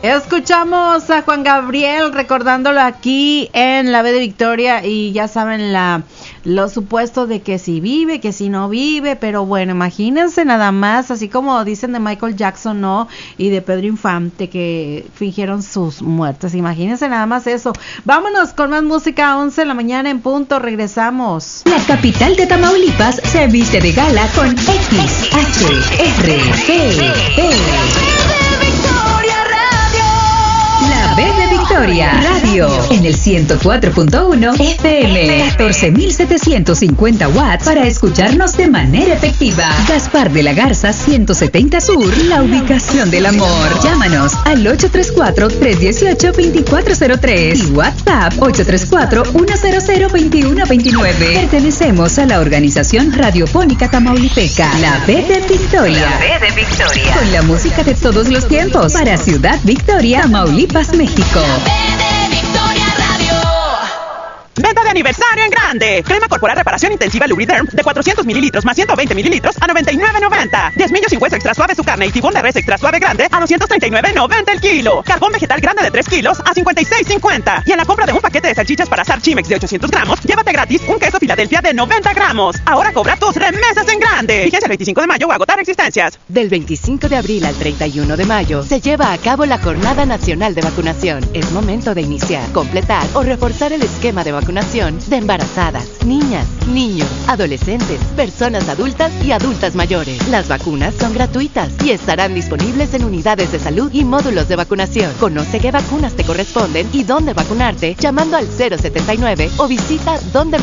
Escuchamos a Juan Gabriel recordándolo aquí en la B de Victoria y ya saben los supuestos de que si vive, que si no vive, pero bueno, imagínense nada más, así como dicen de Michael Jackson, ¿no? Y de Pedro Infante que fingieron sus muertes, imagínense nada más eso. Vámonos con más música, 11 de la mañana en punto, regresamos. La capital de Tamaulipas se viste de gala con XHRPP. La B de Victoria Radio en el 104.1 FM, 14,750 watts para escucharnos de manera efectiva. Gaspar de la Garza 170 Sur, la ubicación del amor. Llámanos al 834-318-2403 y WhatsApp 834-100-2129. Pertenecemos a la organización radiofónica tamaulipeca, La B de Victoria. La B de Victoria. Con la música de todos los tiempos para Ciudad Victoria, Tamaulipas, México. Venta de aniversario en grande. Crema corporal reparación intensiva Lubriderm de 400 mililitros más 120 mililitros a $99.90. 10 millos sin hueso extra suave su carne y tibón de res extra suave grande a $239.90 el kilo. Carbón vegetal grande de 3 kilos a $56.50. Y en la compra de un paquete de salchichas para asar Chimex de 800 gramos, llévate gratis un queso Filadelfia de 90 gramos. Ahora cobra tus remesas en grande. Fíjense el 25 de mayo o agotar existencias. Del 25 de abril al 31 de mayo se lleva a cabo la Jornada Nacional de Vacunación. Es momento de iniciar, completar o reforzar el esquema de vacunación de embarazadas, niñas, niños, adolescentes, personas adultas y adultas mayores. Las vacunas son gratuitas y estarán disponibles en unidades de salud y módulos de vacunación. Conoce qué vacunas te corresponden y dónde vacunarte llamando al 079 o visita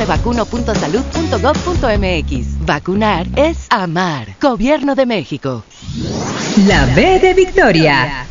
dondemevacuno.salud.gov.mx. Vacunar es amar. Gobierno de México. La B de Victoria.